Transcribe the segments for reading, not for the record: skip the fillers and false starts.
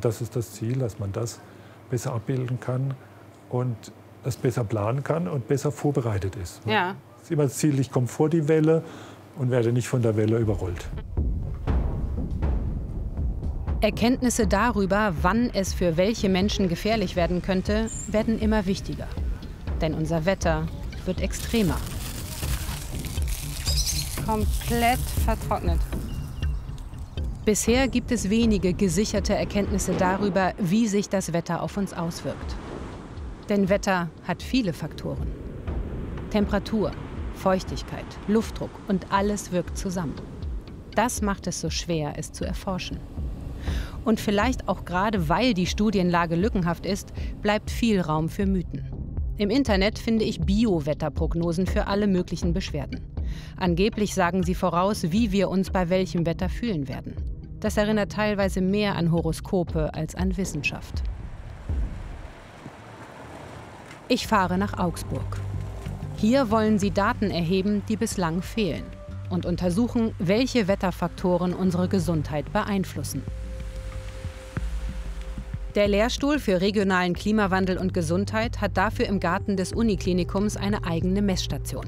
Das ist das Ziel, dass man das besser abbilden kann und das besser planen kann und besser vorbereitet ist. Ja. Es ist immer das Ziel, ich komme vor die Welle und werde nicht von der Welle überrollt. Erkenntnisse darüber, wann es für welche Menschen gefährlich werden könnte, werden immer wichtiger. Denn unser Wetter wird extremer. Komplett vertrocknet. Bisher gibt es wenige gesicherte Erkenntnisse darüber, wie sich das Wetter auf uns auswirkt. Denn Wetter hat viele Faktoren. Temperatur, Feuchtigkeit, Luftdruck und alles wirkt zusammen. Das macht es so schwer, es zu erforschen. Und vielleicht auch gerade, weil die Studienlage lückenhaft ist, bleibt viel Raum für Mythen. Im Internet finde ich Bio-Wetterprognosen für alle möglichen Beschwerden. Angeblich sagen sie voraus, wie wir uns bei welchem Wetter fühlen werden. Das erinnert teilweise mehr an Horoskope als an Wissenschaft. Ich fahre nach Augsburg. Hier wollen sie Daten erheben, die bislang fehlen, und untersuchen, welche Wetterfaktoren unsere Gesundheit beeinflussen. Der Lehrstuhl für regionalen Klimawandel und Gesundheit hat dafür im Garten des Uniklinikums eine eigene Messstation.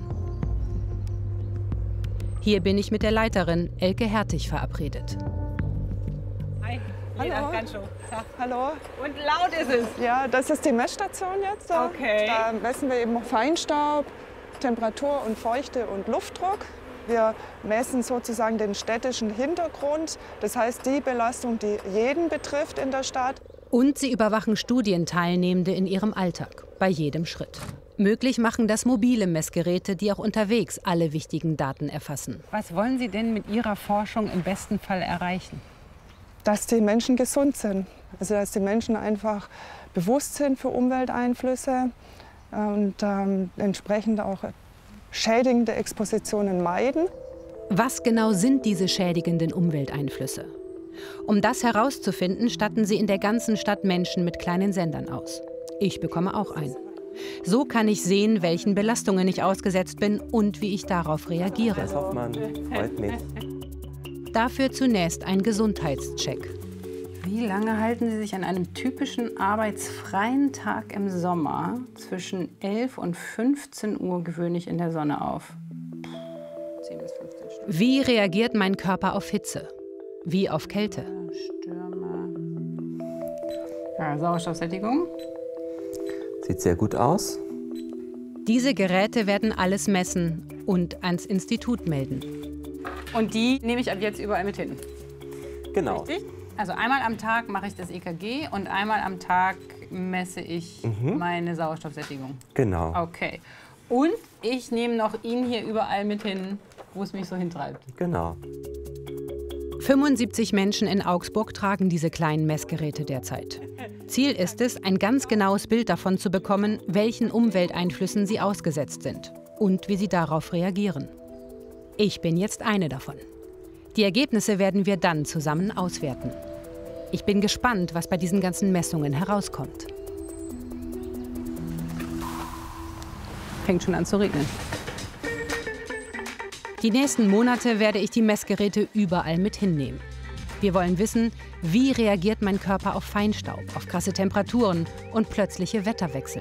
Hier bin ich mit der Leiterin Elke Hertig verabredet. Hi. Hallo. Hallo. Und laut ist es. Ja, das ist die Messstation jetzt. Okay. Da messen wir eben Feinstaub, Temperatur und Feuchte und Luftdruck. Wir messen sozusagen den städtischen Hintergrund, das heißt die Belastung, die jeden betrifft in der Stadt. Und sie überwachen Studienteilnehmende in ihrem Alltag, bei jedem Schritt. Möglich machen das mobile Messgeräte, die auch unterwegs alle wichtigen Daten erfassen. Was wollen Sie denn mit Ihrer Forschung im besten Fall erreichen? Dass die Menschen gesund sind, also dass die Menschen einfach bewusst sind für Umwelteinflüsse und entsprechend auch schädigende Expositionen meiden. Was genau sind diese schädigenden Umwelteinflüsse? Um das herauszufinden, statten sie in der ganzen Stadt Menschen mit kleinen Sendern aus. Ich bekomme auch einen. So kann ich sehen, welchen Belastungen ich ausgesetzt bin und wie ich darauf reagiere. Herr Hoffmann, freut mich. Dafür zunächst ein Gesundheitscheck. Wie lange halten Sie sich an einem typischen arbeitsfreien Tag im Sommer zwischen 11 und 15 Uhr gewöhnlich in der Sonne auf? 10 bis 15 Stunden. Wie reagiert mein Körper auf Hitze? Wie auf Kälte? Stürme. Ja, Sauerstoffsättigung. Sieht sehr gut aus. Diese Geräte werden alles messen und ans Institut melden. Und die nehme ich ab jetzt überall mit hin. Genau. Richtig? Also einmal am Tag mache ich das EKG und einmal am Tag messe ich meine Sauerstoffsättigung. Genau. Okay. Und ich nehme noch ihn hier überall mit hin, wo es mich so hintreibt. Genau. 75 Menschen in Augsburg tragen diese kleinen Messgeräte derzeit. Ziel ist es, ein ganz genaues Bild davon zu bekommen, welchen Umwelteinflüssen sie ausgesetzt sind und wie sie darauf reagieren. Ich bin jetzt eine davon. Die Ergebnisse werden wir dann zusammen auswerten. Ich bin gespannt, was bei diesen ganzen Messungen herauskommt. Fängt schon an zu regnen. Die nächsten Monate werde ich die Messgeräte überall mit hinnehmen. Wir wollen wissen, wie reagiert mein Körper auf Feinstaub, auf krasse Temperaturen und plötzliche Wetterwechsel.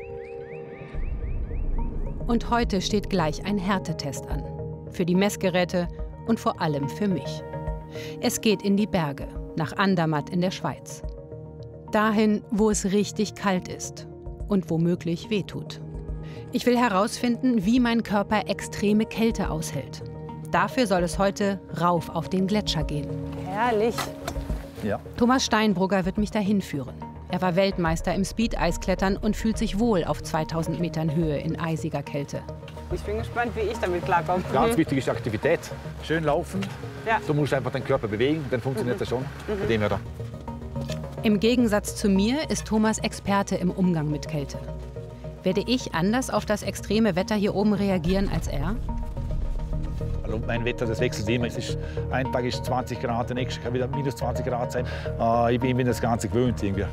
Und heute steht gleich ein Härtetest an. Für die Messgeräte und vor allem für mich. Es geht in die Berge, nach Andermatt in der Schweiz. Dahin, wo es richtig kalt ist und womöglich wehtut. Ich will herausfinden, wie mein Körper extreme Kälte aushält. Dafür soll es heute rauf auf den Gletscher gehen. Herrlich. Ja. Thomas Steinbrugger wird mich dahin führen. Er war Weltmeister im Speed-Eisklettern und fühlt sich wohl auf 2000 Metern Höhe in eisiger Kälte. Ich bin gespannt, wie ich damit klarkomme. Ganz wichtig ist Aktivität. Schön laufen. Ja. Du musst einfach deinen Körper bewegen, dann funktioniert das schon. Von dem her da. Im Gegensatz zu mir ist Thomas Experte im Umgang mit Kälte. Werde ich anders auf das extreme Wetter hier oben reagieren als er? Also mein Wetter, das wechselt immer. Es ist, ein Tag ist 20 Grad, der nächste kann wieder minus 20 Grad sein. Ich bin das Ganze gewöhnt irgendwie.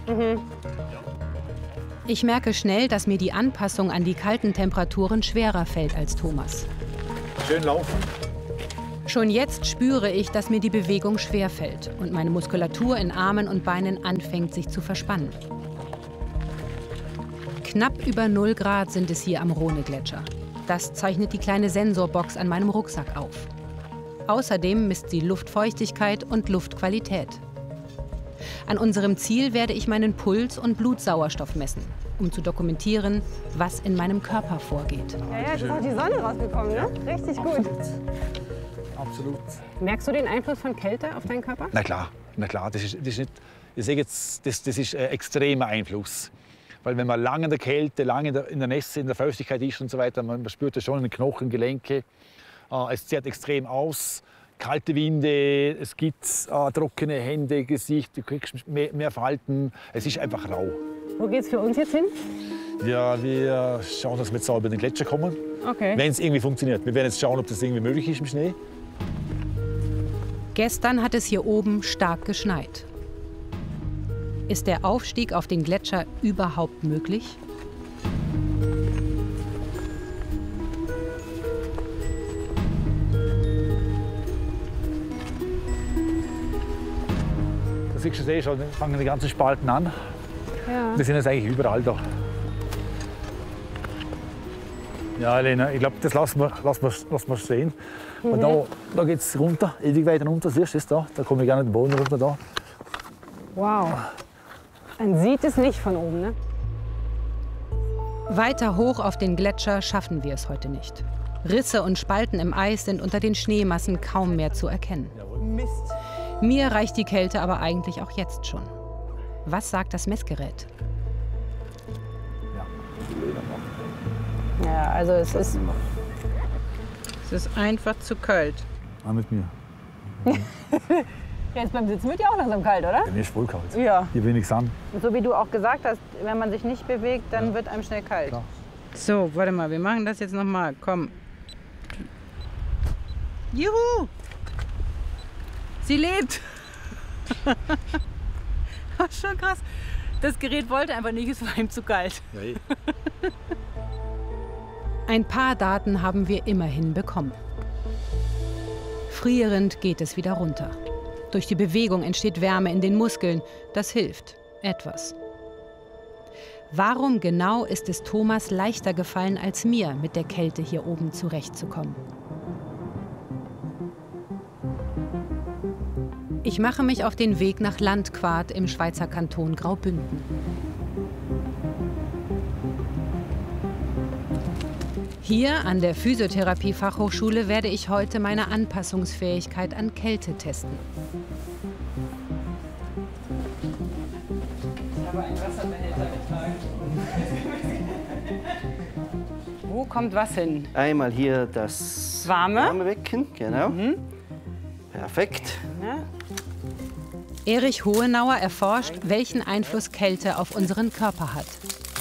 Ich merke schnell, dass mir die Anpassung an die kalten Temperaturen schwerer fällt als Thomas. Schön laufen. Schon jetzt spüre ich, dass mir die Bewegung schwerfällt und meine Muskulatur in Armen und Beinen anfängt, sich zu verspannen. Knapp über 0 Grad sind es hier am Rhone-Gletscher. Das zeichnet die kleine Sensorbox an meinem Rucksack auf. Außerdem misst sie Luftfeuchtigkeit und Luftqualität. An unserem Ziel werde ich meinen Puls und Blutsauerstoff messen, um zu dokumentieren, was in meinem Körper vorgeht. Ja, jetzt ist auch die Sonne rausgekommen, ne? Richtig gut. Absolut. Merkst du den Einfluss von Kälte auf deinen Körper? Na klar. Das ist nicht, ich sage jetzt, das ist ein extremer Einfluss. Weil wenn man lange in der Kälte, lange in der Nässe, in der Feuchtigkeit ist und so weiter, man spürt das schon in den Knochen, Gelenke. Es zehrt extrem aus. Kalte Winde, es gibt trockene Hände, Gesicht, du kriegst mehr Falten. Es ist einfach rau. Wo geht's für uns jetzt hin? Ja, wir schauen, dass wir jetzt über den Gletscher kommen. Okay. Wenn es irgendwie funktioniert. Wir werden jetzt schauen, ob das irgendwie möglich ist im Schnee. Gestern hat es hier oben stark geschneit. Ist der Aufstieg auf den Gletscher überhaupt möglich? Da siehst du schon, fangen die ganzen Spalten an. Ja. Wir sind jetzt eigentlich überall da. Ja, Elena, ich glaube, das lassen wir stehen. Und da geht es runter, ewig weiter runter. Siehst du das da? Da komme ich gar nicht den Boden runter. Da. Wow. Man sieht es nicht von oben, ne? Weiter hoch auf den Gletscher schaffen wir es heute nicht. Risse und Spalten im Eis sind unter den Schneemassen kaum mehr zu erkennen. Mist. Mir reicht die Kälte aber eigentlich auch jetzt schon. Was sagt das Messgerät? Ja, also es ist einfach zu kalt. Ah, mit mir. Jetzt beim Sitzen wird ja auch langsam kalt, oder? Ja, mir ist voll kalt. Ja. Hier wenig Sand. Und so wie du auch gesagt hast, wenn man sich nicht bewegt, dann wird einem schnell kalt. Klar. So, warte mal, wir machen das jetzt noch mal. Komm. Juhu! Sie lebt! Schon krass. Das Gerät wollte einfach nicht, es war ihm zu kalt. Ja, Ein paar Daten haben wir immerhin bekommen. Frierend geht es wieder runter. Durch die Bewegung entsteht Wärme in den Muskeln. Das hilft etwas. Warum genau ist es Thomas leichter gefallen als mir, mit der Kälte hier oben zurechtzukommen? Ich mache mich auf den Weg nach Landquart im Schweizer Kanton Graubünden. Hier an der Physiotherapie-Fachhochschule werde ich heute meine Anpassungsfähigkeit an Kälte testen. Ich habe einen Wasserbehälter getragen. Wo kommt was hin? Einmal hier das Warme Becken, genau. Perfekt. Ja. Erich Hohenauer erforscht, welchen Einfluss Kälte auf unseren Körper hat.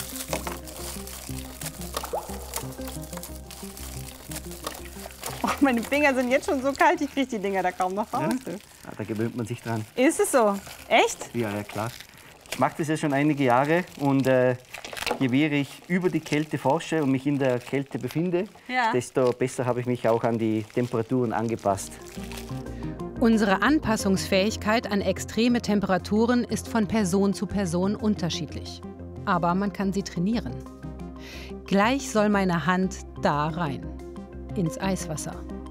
Oh, meine Finger sind jetzt schon so kalt, ich kriege die Dinger da kaum noch raus. Ja, da gewöhnt man sich dran. Ist es so? Echt? Ja, ja, klar. Ich mache das ja schon einige Jahre und je mehr ich über die Kälte forsche und mich in der Kälte befinde, Ja. desto besser habe ich mich auch an die Temperaturen angepasst. Unsere Anpassungsfähigkeit an extreme Temperaturen ist von Person zu Person unterschiedlich. Aber man kann sie trainieren. Gleich soll meine Hand da rein, ins Eiswasser.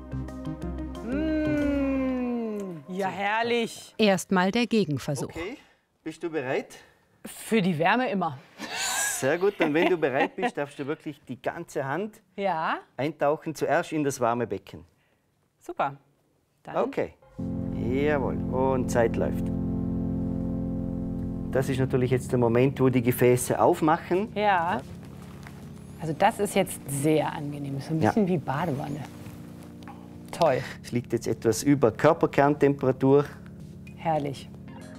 Ja, herrlich. Erstmal der Gegenversuch. Okay, bist du bereit? Für die Wärme immer. Sehr gut, dann wenn du bereit bist, darfst du wirklich die ganze Hand Ja, eintauchen, zuerst in das warme Becken. super. Dann Okay, jawohl, und Zeit läuft. Das ist natürlich jetzt der Moment, wo die Gefäße aufmachen. Ja. Also das ist jetzt sehr angenehm. So ein Ja. bisschen wie Badewanne. Toll, Es liegt jetzt etwas über Körperkerntemperatur. herrlich.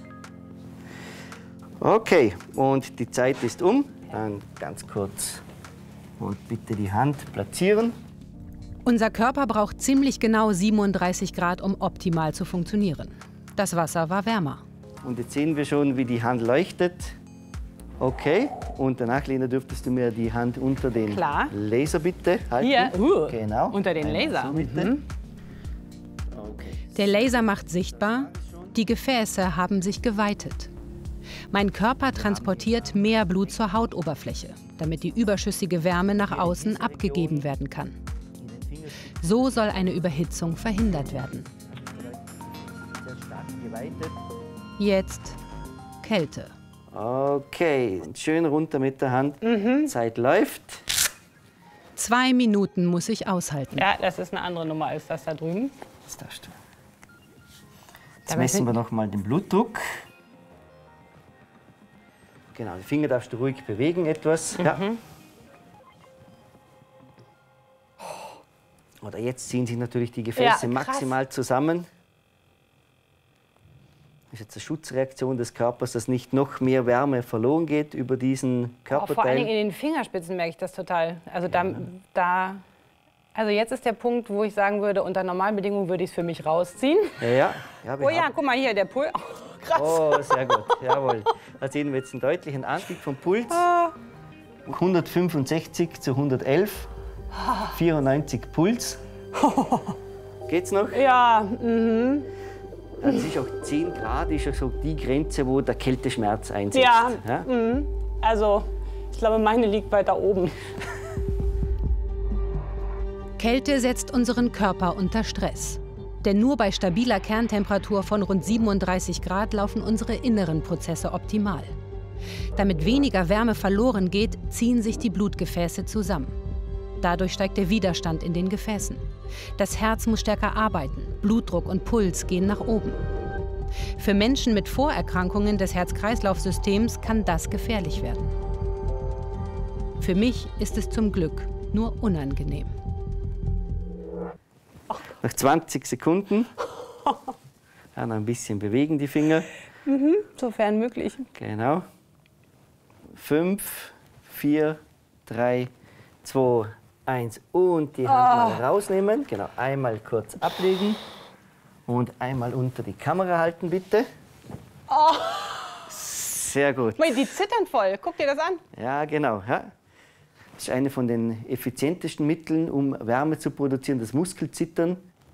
Okay, und die Zeit ist um. Dann ganz kurz und bitte die Hand platzieren. Unser Körper braucht ziemlich genau 37 Grad, um optimal zu funktionieren. Das Wasser war wärmer. Und jetzt sehen wir schon, wie die Hand leuchtet. Okay, und danach, Lena, dürftest du mir die Hand unter den Klar. Laser bitte halten. Hier, Genau. unter den Einmal Laser. So bitte. Der Laser macht sichtbar, die Gefäße haben sich geweitet. Mein Körper transportiert mehr Blut zur Hautoberfläche, damit die überschüssige Wärme nach außen abgegeben werden kann. So soll eine Überhitzung verhindert werden. Jetzt Kälte. Okay, schön runter mit der Hand. Zeit läuft. 2 Minuten muss ich aushalten. Ja, das ist eine andere Nummer als das da drüben. Das darfst du. Jetzt messen wir noch mal den Blutdruck. Genau, die Finger darfst du ruhig bewegen etwas. Ja. Oder jetzt ziehen sich natürlich die Gefäße maximal zusammen. Das ist jetzt eine Schutzreaktion des Körpers, dass nicht noch mehr Wärme verloren geht über diesen Körperteil. Vor allen Dingen in den Fingerspitzen merke ich das total. Also, also jetzt ist der Punkt, wo ich sagen würde, unter normalen Bedingungen würde ich es für mich rausziehen. Ja, oh ja, guck mal hier, der Puls. Oh, krass. Oh, sehr gut, jawohl. Da sehen wir jetzt einen deutlichen Anstieg vom Puls. 165 zu 111, 94 Puls. Geht's noch? Ja, Das ist auch 10 Grad, ist ja so die Grenze, wo der Kälteschmerz einsetzt. Ja, also ich glaube, meine liegt weiter oben. Kälte setzt unseren Körper unter Stress. Denn nur bei stabiler Kerntemperatur von rund 37 Grad laufen unsere inneren Prozesse optimal. Damit weniger Wärme verloren geht, ziehen sich die Blutgefäße zusammen. Dadurch steigt der Widerstand in den Gefäßen. Das Herz muss stärker arbeiten, Blutdruck und Puls gehen nach oben. Für Menschen mit Vorerkrankungen des Herz-Kreislauf-Systems kann das gefährlich werden. Für mich ist es zum Glück nur unangenehm. Nach 20 Sekunden. Ja, noch ein bisschen bewegen die Finger. Sofern möglich. Genau. 5, 4, 3, 2, 1 und die Hand mal rausnehmen. Genau, einmal kurz ablegen und einmal unter die Kamera halten, bitte. Sehr gut. Die zittern voll. Guck dir das an. Ja, genau. Ja. Das ist eine von den effizientesten Mitteln, um Wärme zu produzieren, das Muskelzittern.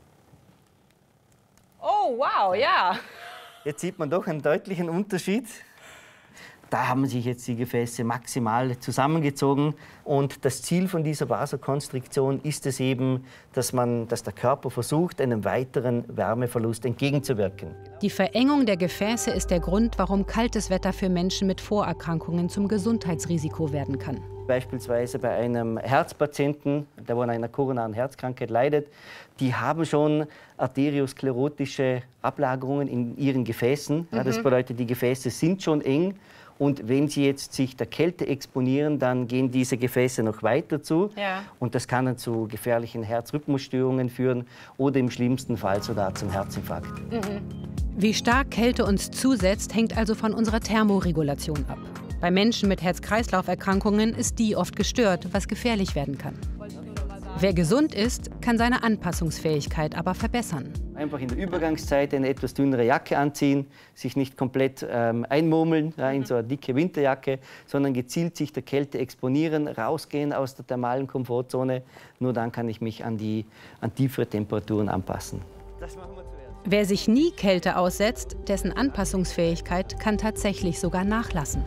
Oh, wow, ja. Jetzt sieht man doch einen deutlichen Unterschied. Da haben sich jetzt die Gefäße maximal zusammengezogen. Und das Ziel von dieser Vasokonstriktion ist es eben, dass der Körper versucht, einem weiteren Wärmeverlust entgegenzuwirken. Die Verengung der Gefäße ist der Grund, warum kaltes Wetter für Menschen mit Vorerkrankungen zum Gesundheitsrisiko werden kann. Beispielsweise bei einem Herzpatienten, der an einer koronaren Herzkrankheit leidet, die haben schon arteriosklerotische Ablagerungen in ihren Gefäßen. Ja, das bedeutet, die Gefäße sind schon eng. Und wenn sie jetzt sich der Kälte exponieren, dann gehen diese Gefäße noch weiter zu. Ja. Und das kann dann zu gefährlichen Herzrhythmusstörungen führen oder im schlimmsten Fall sogar zum Herzinfarkt. Wie stark Kälte uns zusetzt, hängt also von unserer Thermoregulation ab. Bei Menschen mit Herz-Kreislauf-Erkrankungen ist die oft gestört, was gefährlich werden kann. Wer gesund ist, kann seine Anpassungsfähigkeit aber verbessern. Einfach in der Übergangszeit eine etwas dünnere Jacke anziehen, sich nicht komplett einmurmeln in so eine dicke Winterjacke, sondern gezielt sich der Kälte exponieren, rausgehen aus der thermalen Komfortzone. Nur dann kann ich mich an tiefere Temperaturen anpassen. Das machen wir zuerst. Wer sich nie Kälte aussetzt, dessen Anpassungsfähigkeit kann tatsächlich sogar nachlassen.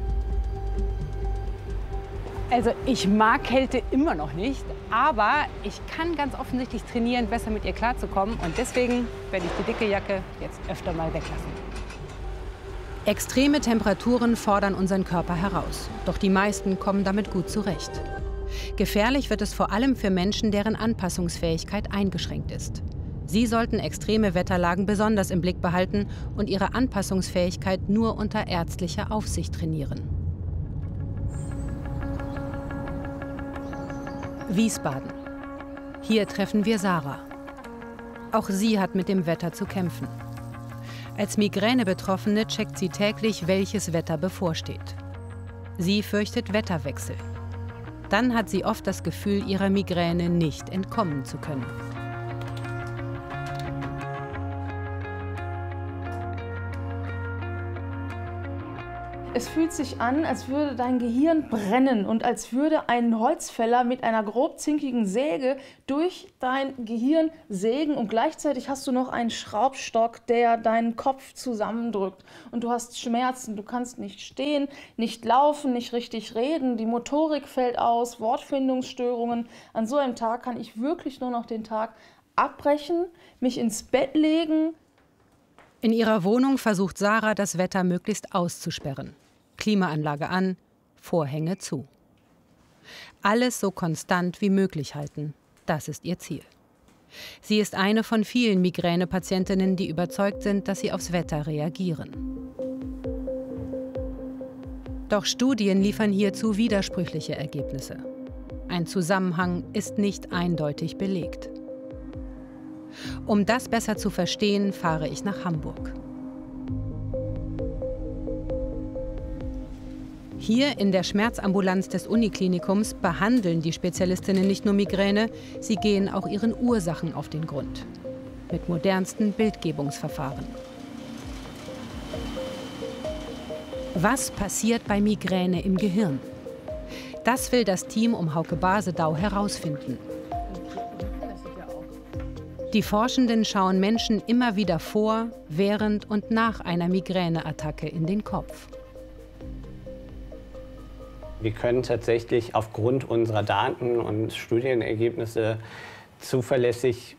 Also ich mag Kälte immer noch nicht, aber ich kann ganz offensichtlich trainieren, besser mit ihr klarzukommen. Und deswegen werde ich die dicke Jacke jetzt öfter mal weglassen. Extreme Temperaturen fordern unseren Körper heraus. Doch die meisten kommen damit gut zurecht. Gefährlich wird es vor allem für Menschen, deren Anpassungsfähigkeit eingeschränkt ist. Sie sollten extreme Wetterlagen besonders im Blick behalten und ihre Anpassungsfähigkeit nur unter ärztlicher Aufsicht trainieren. Wiesbaden. Hier treffen wir Sarah. Auch sie hat mit dem Wetter zu kämpfen. Als Migräne-Betroffene checkt sie täglich, welches Wetter bevorsteht. Sie fürchtet Wetterwechsel. Dann hat sie oft das Gefühl, ihrer Migräne nicht entkommen zu können. Es fühlt sich an, als würde dein Gehirn brennen und als würde ein Holzfäller mit einer grobzinkigen Säge durch dein Gehirn sägen und gleichzeitig hast du noch einen Schraubstock, der deinen Kopf zusammendrückt und du hast Schmerzen, du kannst nicht stehen, nicht laufen, nicht richtig reden, die Motorik fällt aus, Wortfindungsstörungen. An so einem Tag kann ich wirklich nur noch den Tag abbrechen, mich ins Bett legen. In ihrer Wohnung versucht Sarah, das Wetter möglichst auszusperren. Klimaanlage an, Vorhänge zu. Alles so konstant wie möglich halten, das ist ihr Ziel. Sie ist eine von vielen Migränepatientinnen, die überzeugt sind, dass sie aufs Wetter reagieren. Doch Studien liefern hierzu widersprüchliche Ergebnisse. Ein Zusammenhang ist nicht eindeutig belegt. Um das besser zu verstehen, fahre ich nach Hamburg. Hier in der Schmerzambulanz des Uniklinikums behandeln die Spezialistinnen nicht nur Migräne, sie gehen auch ihren Ursachen auf den Grund. Mit modernsten Bildgebungsverfahren. Was passiert bei Migräne im Gehirn? Das will das Team um Hauke Basedau herausfinden. Die Forschenden schauen Menschen immer wieder vor, während und nach einer Migräneattacke in den Kopf. Wir können tatsächlich aufgrund unserer Daten und Studienergebnisse zuverlässig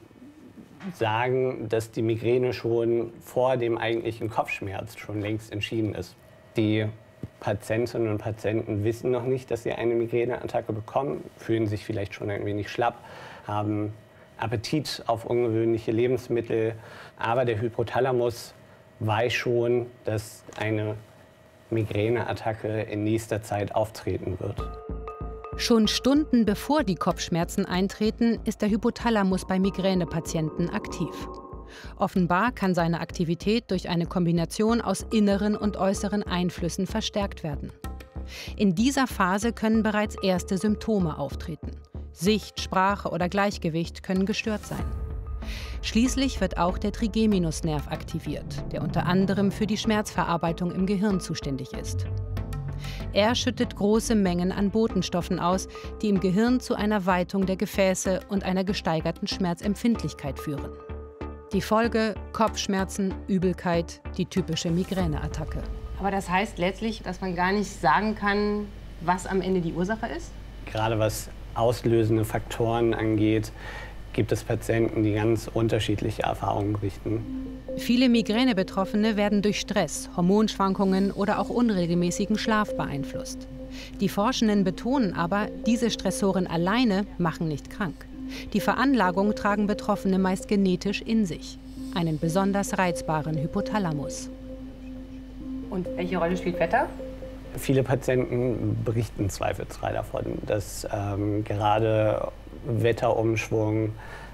sagen, dass die Migräne schon vor dem eigentlichen Kopfschmerz schon längst entschieden ist. Die Patientinnen und Patienten wissen noch nicht, dass sie eine Migräneattacke bekommen, fühlen sich vielleicht schon ein wenig schlapp, haben Appetit auf ungewöhnliche Lebensmittel, aber der Hypothalamus weiß schon, dass eine Migräneattacke in nächster Zeit auftreten wird. Schon Stunden bevor die Kopfschmerzen eintreten, ist der Hypothalamus bei Migränepatienten aktiv. Offenbar kann seine Aktivität durch eine Kombination aus inneren und äußeren Einflüssen verstärkt werden. In dieser Phase können bereits erste Symptome auftreten. Sicht, Sprache oder Gleichgewicht können gestört sein. Schließlich wird auch der Trigeminusnerv aktiviert, der unter anderem für die Schmerzverarbeitung im Gehirn zuständig ist. Er schüttet große Mengen an Botenstoffen aus, die im Gehirn zu einer Weitung der Gefäße und einer gesteigerten Schmerzempfindlichkeit führen. Die Folge: Kopfschmerzen, Übelkeit, die typische Migräneattacke. Aber das heißt letztlich, dass man gar nicht sagen kann, was am Ende die Ursache ist? Gerade was auslösende Faktoren angeht, gibt es Patienten, die ganz unterschiedliche Erfahrungen berichten. Viele Migräne-Betroffene werden durch Stress, Hormonschwankungen oder auch unregelmäßigen Schlaf beeinflusst. Die Forschenden betonen aber, diese Stressoren alleine machen nicht krank. Die Veranlagung tragen Betroffene meist genetisch in sich. Einen besonders reizbaren Hypothalamus. Und welche Rolle spielt Wetter? Viele Patienten berichten zweifelsfrei davon, dass gerade Wetterumschwung,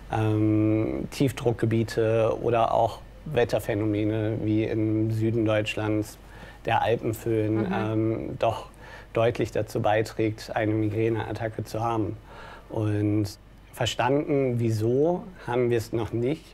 Tiefdruckgebiete oder auch Wetterphänomene wie im Süden Deutschlands, der Alpenföhn, doch deutlich dazu beiträgt, eine Migräneattacke zu haben. Und verstanden, wieso, haben wir es noch nicht.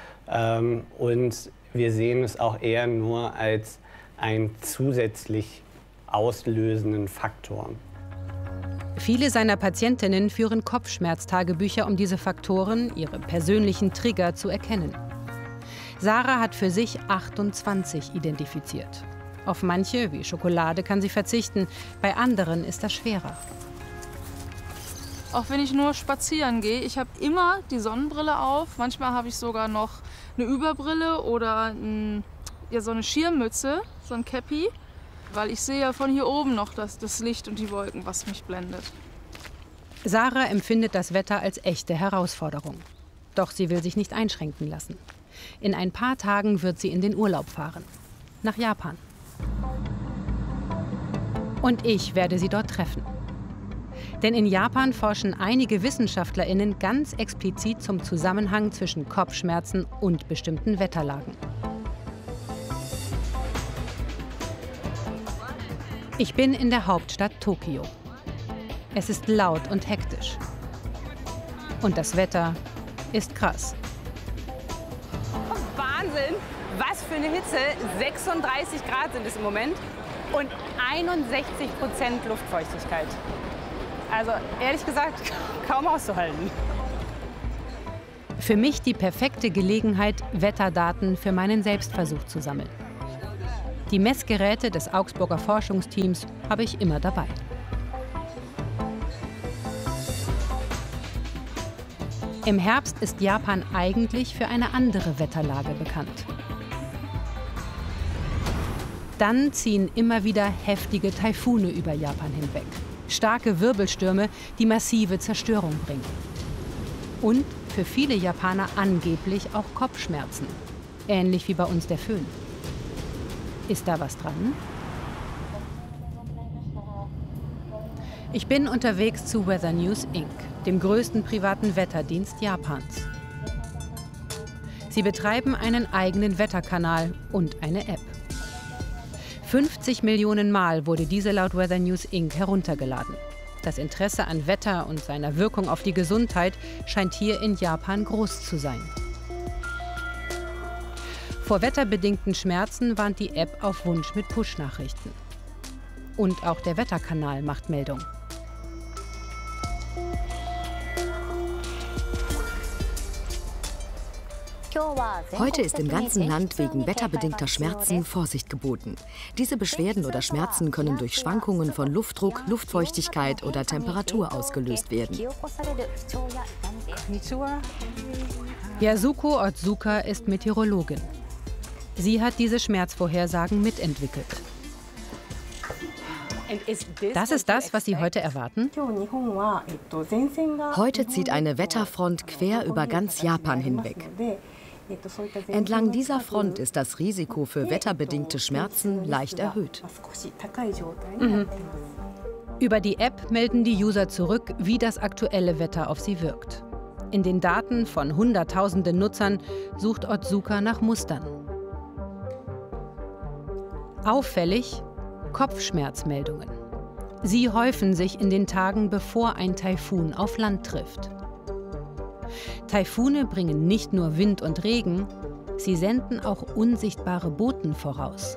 Und wir sehen es auch eher nur als einen zusätzlich auslösenden Faktor. Viele seiner Patientinnen führen Kopfschmerztagebücher, um diese Faktoren, ihre persönlichen Trigger, zu erkennen. Sarah hat für sich 28 identifiziert. Auf manche, wie Schokolade, kann sie verzichten, bei anderen ist das schwerer. Auch wenn ich nur spazieren gehe, ich habe immer die Sonnenbrille auf. Manchmal habe ich sogar noch eine Überbrille oder so eine Schirmmütze, so ein Käppi. Weil ich sehe ja von hier oben noch das Licht und die Wolken, was mich blendet. Sarah empfindet das Wetter als echte Herausforderung. Doch sie will sich nicht einschränken lassen. In ein paar Tagen wird sie in den Urlaub fahren. Nach Japan. Und ich werde sie dort treffen. Denn in Japan forschen einige WissenschaftlerInnen ganz explizit zum Zusammenhang zwischen Kopfschmerzen und bestimmten Wetterlagen. Ich bin in der Hauptstadt Tokio. Es ist laut und hektisch. Und das Wetter ist krass. Wahnsinn! Was für eine Hitze! 36 Grad sind es im Moment. Und 61% Luftfeuchtigkeit. Also ehrlich gesagt, kaum auszuhalten. Für mich die perfekte Gelegenheit, Wetterdaten für meinen Selbstversuch zu sammeln. Die Messgeräte des Augsburger Forschungsteams habe ich immer dabei. Im Herbst ist Japan eigentlich für eine andere Wetterlage bekannt. Dann ziehen immer wieder heftige Taifune über Japan hinweg. Starke Wirbelstürme, die massive Zerstörung bringen. Und für viele Japaner angeblich auch Kopfschmerzen. Ähnlich wie bei uns der Föhn. Ist da was dran? Ich bin unterwegs zu Weather News Inc., dem größten privaten Wetterdienst Japans. Sie betreiben einen eigenen Wetterkanal und eine App. 50 Millionen Mal wurde diese laut Weather News Inc. heruntergeladen. Das Interesse an Wetter und seiner Wirkung auf die Gesundheit scheint hier in Japan groß zu sein. Vor wetterbedingten Schmerzen warnt die App auf Wunsch mit Push-Nachrichten. Und auch der Wetterkanal macht Meldung. Heute ist im ganzen Land wegen wetterbedingter Schmerzen Vorsicht geboten. Diese Beschwerden oder Schmerzen können durch Schwankungen von Luftdruck, Luftfeuchtigkeit oder Temperatur ausgelöst werden. Yasuko Otsuka ist Meteorologin. Sie hat diese Schmerzvorhersagen mitentwickelt. Das ist das, was Sie heute erwarten? Heute zieht eine Wetterfront quer über ganz Japan hinweg. Entlang dieser Front ist das Risiko für wetterbedingte Schmerzen leicht erhöht. Über die App melden die User zurück, wie das aktuelle Wetter auf sie wirkt. In den Daten von Hunderttausenden Nutzern sucht Otsuka nach Mustern. Auffällig: Kopfschmerzmeldungen. Sie häufen sich in den Tagen, bevor ein Taifun auf Land trifft. Taifune bringen nicht nur Wind und Regen, sie senden auch unsichtbare Boten voraus.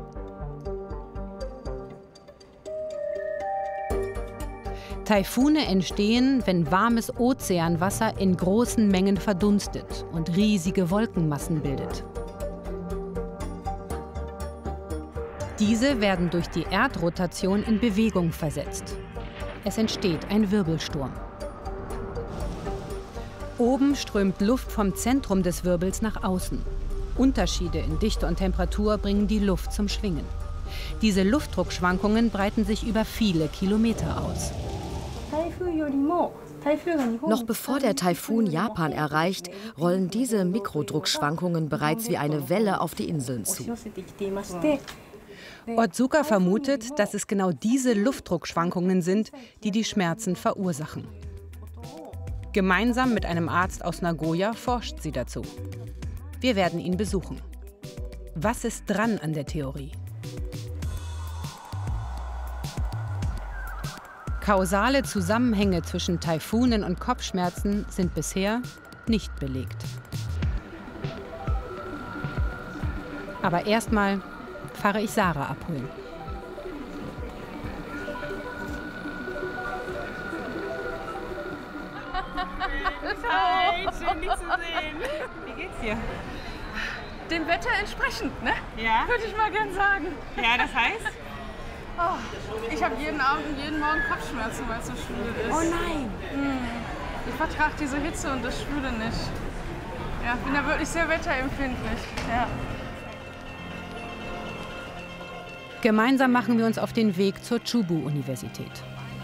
Taifune entstehen, wenn warmes Ozeanwasser in großen Mengen verdunstet und riesige Wolkenmassen bildet. Diese werden durch die Erdrotation in Bewegung versetzt. Es entsteht ein Wirbelsturm. Oben strömt Luft vom Zentrum des Wirbels nach außen. Unterschiede in Dichte und Temperatur bringen die Luft zum Schwingen. Diese Luftdruckschwankungen breiten sich über viele Kilometer aus. Noch bevor der Taifun Japan erreicht, rollen diese Mikrodruckschwankungen bereits wie eine Welle auf die Inseln zu. Otsuka vermutet, dass es genau diese Luftdruckschwankungen sind, die die Schmerzen verursachen. Gemeinsam mit einem Arzt aus Nagoya forscht sie dazu. Wir werden ihn besuchen. Was ist dran an der Theorie? Kausale Zusammenhänge zwischen Taifunen und Kopfschmerzen sind bisher nicht belegt. Aber erstmal fahre ich Sarah abholen. Hi, schön dich zu sehen. Wie geht's dir? Dem Wetter entsprechend, ne? Ja? Würde ich mal gern sagen. Ja, das heißt? Oh, ich habe jeden Abend und jeden Morgen Kopfschmerzen, weil es so schwül ist. Oh nein! Ich vertrage diese Hitze und das Schwüle nicht. Ja, bin da wirklich sehr wetterempfindlich. Ja. Gemeinsam machen wir uns auf den Weg zur Chubu-Universität.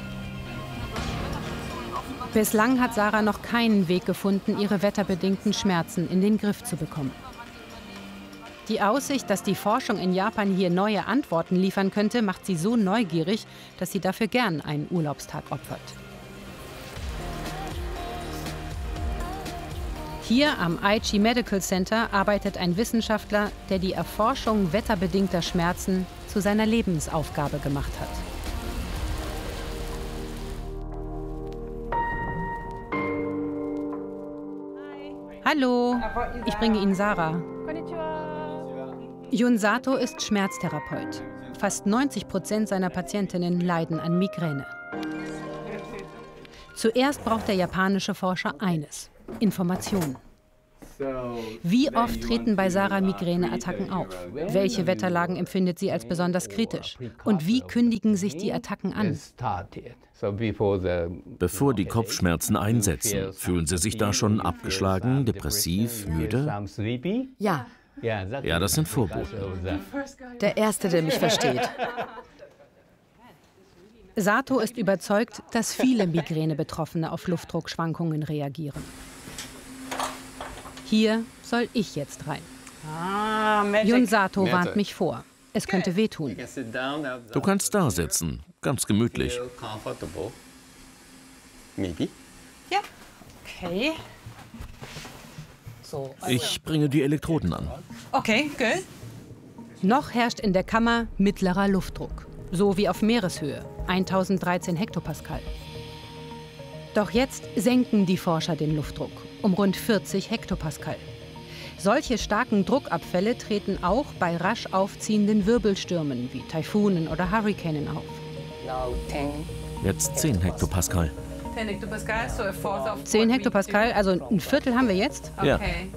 Bislang hat Sarah noch keinen Weg gefunden, ihre wetterbedingten Schmerzen in den Griff zu bekommen. Die Aussicht, dass die Forschung in Japan hier neue Antworten liefern könnte, macht sie so neugierig, dass sie dafür gern einen Urlaubstag opfert. Hier am Aichi Medical Center arbeitet ein Wissenschaftler, der die Erforschung wetterbedingter Schmerzen zu seiner Lebensaufgabe gemacht hat. Hallo, ich bringe Ihnen Sarah. Jun Sato ist Schmerztherapeut. Fast 90% seiner Patientinnen leiden an Migräne. Zuerst braucht der japanische Forscher eines: Informationen. Wie oft treten bei Sarah Migräneattacken auf? Welche Wetterlagen empfindet sie als besonders kritisch? Und wie kündigen sich die Attacken an? Bevor die Kopfschmerzen einsetzen, fühlen Sie sich da schon abgeschlagen, depressiv, müde? Ja. Ja, das sind Vorboten. Der Erste, der mich versteht. Sato ist überzeugt, dass viele Migräne-Betroffene auf Luftdruckschwankungen reagieren. Hier soll ich jetzt rein. Jun Sato warnt mich vor. Es könnte wehtun. Du kannst da sitzen, ganz gemütlich. Ja, okay. So, Ich bringe die Elektroden an. okay, good. Noch herrscht in der Kammer mittlerer Luftdruck, so wie auf Meereshöhe, 1013 Hektopascal. Doch jetzt senken die Forscher den Luftdruck um rund 40 Hektopascal. Solche starken Druckabfälle treten auch bei rasch aufziehenden Wirbelstürmen wie Taifunen oder Hurrikanen auf. Jetzt 10 Hektopascal. 10 Hektopascal, so a fourth of 10 Hektopascal, also ein Viertel haben wir jetzt. Ja. Okay.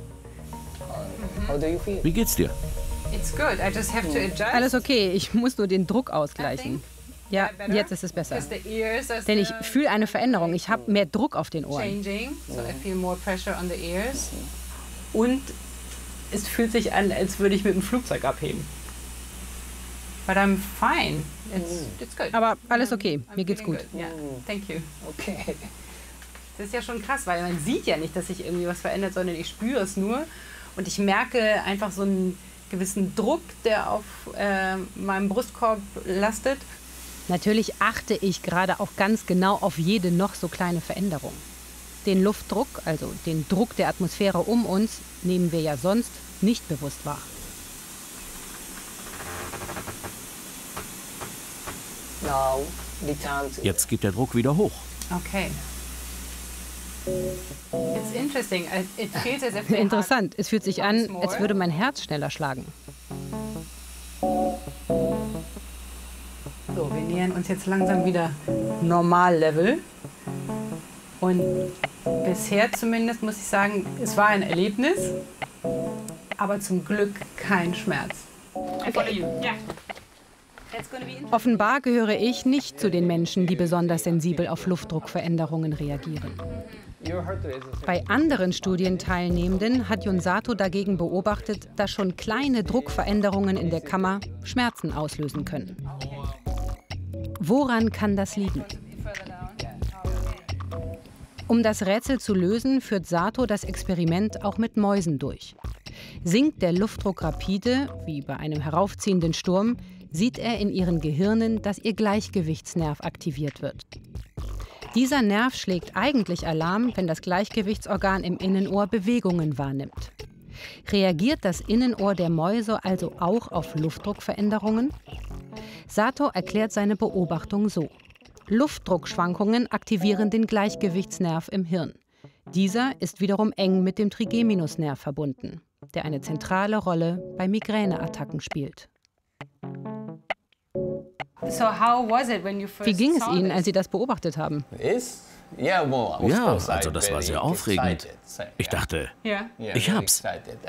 Wie geht's dir? It's good. I just have to adjust. Alles okay, ich muss nur den Druck ausgleichen. Ja, jetzt ist es besser. Denn ich fühle eine Veränderung. Ich habe mehr Druck auf den Ohren. Changing, so I feel more pressure on the ears. Und es fühlt sich an, als würde ich mit dem Flugzeug abheben. But I'm fine. It's good. Aber alles okay, mir geht's gut. Ja, thank you. Okay. Das ist ja schon krass, weil man sieht ja nicht, dass sich irgendwie was verändert, sondern ich spüre es nur. Und ich merke einfach so einen gewissen Druck, der auf meinem Brustkorb lastet. Natürlich achte ich gerade auch ganz genau auf jede noch so kleine Veränderung. Den Luftdruck, also den Druck der Atmosphäre um uns, nehmen wir ja sonst nicht bewusst wahr. Jetzt geht der Druck wieder hoch. Okay. It's interesting. It feels as if they Interessant, es fühlt sich an, als würde mein Herz schneller schlagen. So, wir nähern uns jetzt langsam wieder Normallevel. Und bisher zumindest muss ich sagen, es war ein Erlebnis, aber zum Glück kein Schmerz. Offenbar gehöre ich nicht zu den Menschen, die besonders sensibel auf Luftdruckveränderungen reagieren. Bei anderen Studienteilnehmenden hat Jun Sato dagegen beobachtet, dass schon kleine Druckveränderungen in der Kammer Schmerzen auslösen können. Woran kann das liegen? Um das Rätsel zu lösen, führt Sato das Experiment auch mit Mäusen durch. Sinkt der Luftdruck rapide, wie bei einem heraufziehenden Sturm, sieht er in ihren Gehirnen, dass ihr Gleichgewichtsnerv aktiviert wird. Dieser Nerv schlägt eigentlich Alarm, wenn das Gleichgewichtsorgan im Innenohr Bewegungen wahrnimmt. Reagiert das Innenohr der Mäuse also auch auf Luftdruckveränderungen? Sato erklärt seine Beobachtung so: Luftdruckschwankungen aktivieren den Gleichgewichtsnerv im Hirn. Dieser ist wiederum eng mit dem Trigeminusnerv verbunden, der eine zentrale Rolle bei Migräneattacken spielt. Wie ging es Ihnen, als Sie das beobachtet haben? Ja, also das war sehr aufregend. Ich dachte, ich hab's.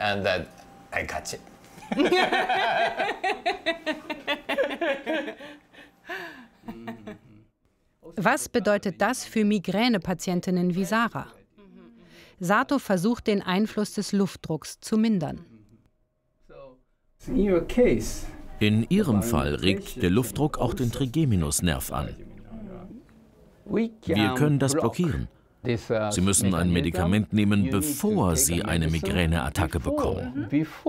Was bedeutet das für Migränepatientinnen wie Sarah? Sato versucht, den Einfluss des Luftdrucks zu mindern. In Ihrem Fall regt der Luftdruck auch den Trigeminusnerv an. Wir können das blockieren. Sie müssen ein Medikament nehmen, bevor Sie eine Migräneattacke bekommen.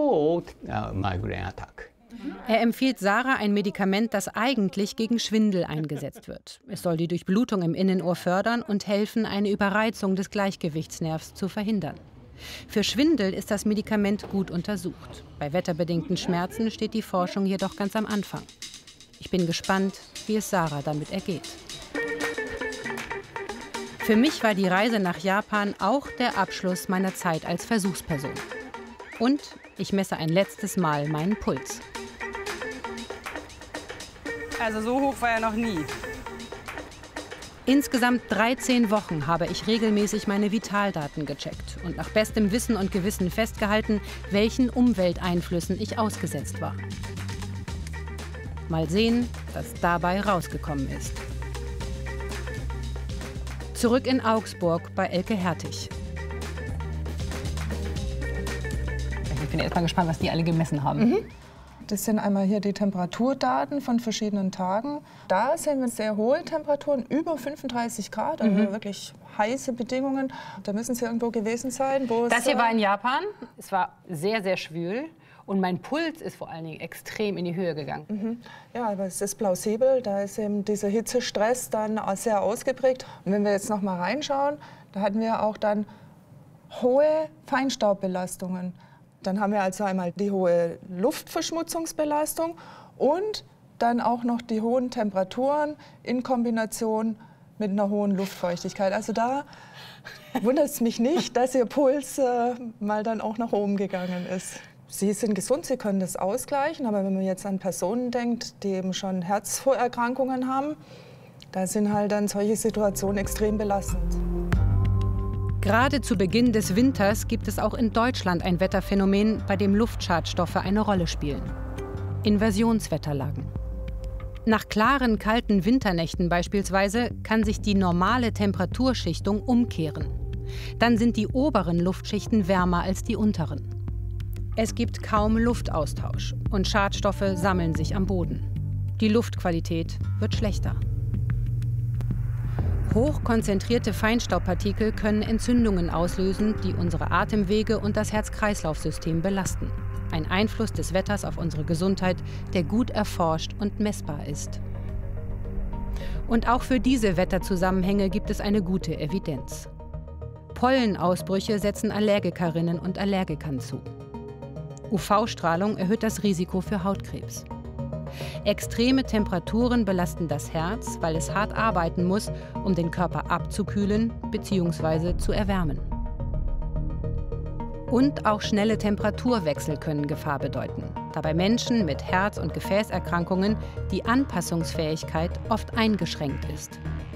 Er empfiehlt Sarah ein Medikament, das eigentlich gegen Schwindel eingesetzt wird. Es soll die Durchblutung im Innenohr fördern und helfen, eine Überreizung des Gleichgewichtsnervs zu verhindern. Für Schwindel ist das Medikament gut untersucht. Bei wetterbedingten Schmerzen steht die Forschung jedoch ganz am Anfang. Ich bin gespannt, wie es Sarah damit ergeht. Für mich war die Reise nach Japan auch der Abschluss meiner Zeit als Versuchsperson. Und ich messe ein letztes Mal meinen Puls. Also so hoch war er noch nie. Insgesamt 13 Wochen habe ich regelmäßig meine Vitaldaten gecheckt und nach bestem Wissen und Gewissen festgehalten, welchen Umwelteinflüssen ich ausgesetzt war. Mal sehen, was dabei rausgekommen ist. Zurück in Augsburg bei Elke Hertig. Ich bin erst mal gespannt, was die alle gemessen haben. Das sind einmal hier die Temperaturdaten von verschiedenen Tagen. Da sehen wir sehr hohe Temperaturen, über 35 Grad, also wirklich heiße Bedingungen. Da müssen sie irgendwo gewesen sein. Wo Das hier war in Japan. Es war sehr, sehr schwül. Und mein Puls ist vor allen Dingen extrem in die Höhe gegangen. Ja, aber es ist plausibel. Da ist eben dieser Hitzestress dann sehr ausgeprägt. Und wenn wir jetzt noch mal reinschauen, da hatten wir auch dann hohe Feinstaubbelastungen. Dann haben wir also einmal die hohe Luftverschmutzungsbelastung und dann auch noch die hohen Temperaturen in Kombination mit einer hohen Luftfeuchtigkeit. Also da wundert es mich nicht, dass Ihr Puls mal dann auch nach oben gegangen ist. Sie sind gesund, Sie können das ausgleichen, aber wenn man jetzt an Personen denkt, die eben schon Herzvorerkrankungen haben, da sind halt dann solche Situationen extrem belastend. Gerade zu Beginn des Winters gibt es auch in Deutschland ein Wetterphänomen, bei dem Luftschadstoffe eine Rolle spielen. Inversionswetterlagen. Nach klaren, kalten Winternächten beispielsweise kann sich die normale Temperaturschichtung umkehren. Dann sind die oberen Luftschichten wärmer als die unteren. Es gibt kaum Luftaustausch und Schadstoffe sammeln sich am Boden. Die Luftqualität wird schlechter. Hochkonzentrierte Feinstaubpartikel können Entzündungen auslösen, die unsere Atemwege und das Herz-Kreislauf-System belasten. Ein Einfluss des Wetters auf unsere Gesundheit, der gut erforscht und messbar ist. Und auch für diese Wetterzusammenhänge gibt es eine gute Evidenz. Pollenausbrüche setzen Allergikerinnen und Allergikern zu. UV-Strahlung erhöht das Risiko für Hautkrebs. Extreme Temperaturen belasten das Herz, weil es hart arbeiten muss, um den Körper abzukühlen bzw. zu erwärmen. Und auch schnelle Temperaturwechsel können Gefahr bedeuten, da bei Menschen mit Herz- und Gefäßerkrankungen die Anpassungsfähigkeit oft eingeschränkt ist.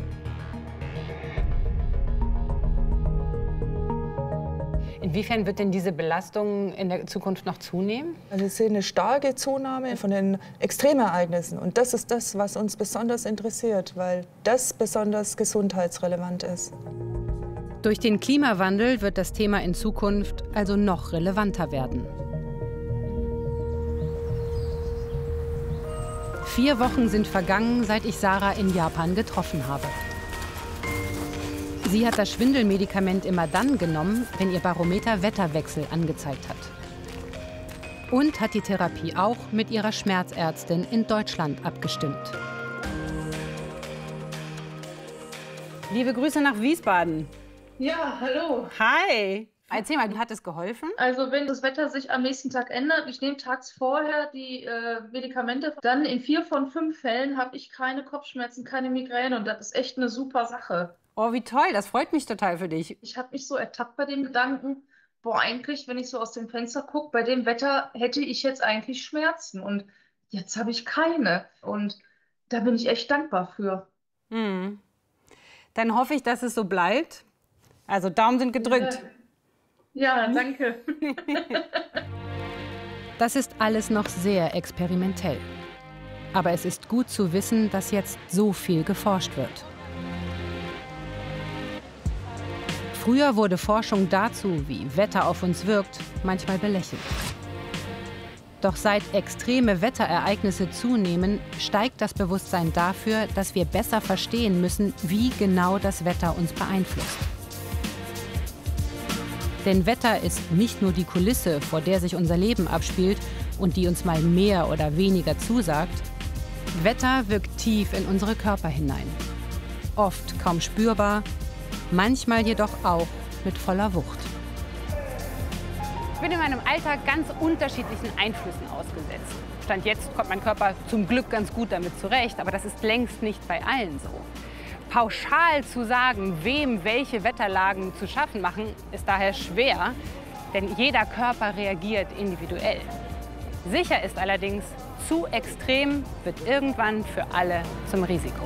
Inwiefern wird denn diese Belastung in der Zukunft noch zunehmen? Also wir sehen eine starke Zunahme von den Extremereignissen. Und das ist das, was uns besonders interessiert, weil das besonders gesundheitsrelevant ist. Durch den Klimawandel wird das Thema in Zukunft also noch relevanter werden. 4 Wochen sind vergangen, seit ich Sarah in Japan getroffen habe. Sie hat das Schwindelmedikament immer dann genommen, wenn ihr Barometer Wetterwechsel angezeigt hat. Und hat die Therapie auch mit ihrer Schmerzärztin in Deutschland abgestimmt. Liebe Grüße nach Wiesbaden. Ja, hallo. Hi. Erzähl mal, hat es geholfen? Also wenn das Wetter sich am nächsten Tag ändert, ich nehme tags vorher die Medikamente, dann in 4 von 5 Fällen habe ich keine Kopfschmerzen, keine Migräne und das ist echt eine super Sache. Oh, wie toll, das freut mich total für dich. Ich habe mich so ertappt bei dem Gedanken, boah, eigentlich, wenn ich so aus dem Fenster gucke, bei dem Wetter hätte ich jetzt eigentlich Schmerzen und jetzt habe ich keine. Und da bin ich echt dankbar für. Dann hoffe ich, dass es so bleibt. Also Daumen sind gedrückt. Ja, danke. Das ist alles noch sehr experimentell. Aber es ist gut zu wissen, dass jetzt so viel geforscht wird. Früher wurde Forschung dazu, wie Wetter auf uns wirkt, manchmal belächelt. Doch seit extreme Wetterereignisse zunehmen, steigt das Bewusstsein dafür, dass wir besser verstehen müssen, wie genau das Wetter uns beeinflusst. Denn Wetter ist nicht nur die Kulisse, vor der sich unser Leben abspielt und die uns mal mehr oder weniger zusagt. Wetter wirkt tief in unsere Körper hinein. Oft kaum spürbar, manchmal jedoch auch mit voller Wucht. Ich bin in meinem Alltag ganz unterschiedlichen Einflüssen ausgesetzt. Stand jetzt kommt mein Körper zum Glück ganz gut damit zurecht, aber das ist längst nicht bei allen so. Pauschal zu sagen, wem welche Wetterlagen zu schaffen machen, ist daher schwer, denn jeder Körper reagiert individuell. Sicher ist allerdings, Zu extrem wird irgendwann für alle zum Risiko.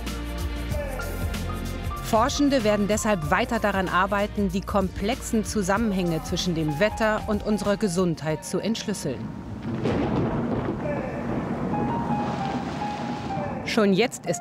Forschende werden deshalb weiter daran arbeiten, die komplexen Zusammenhänge zwischen dem Wetter und unserer Gesundheit zu entschlüsseln. Schon jetzt ist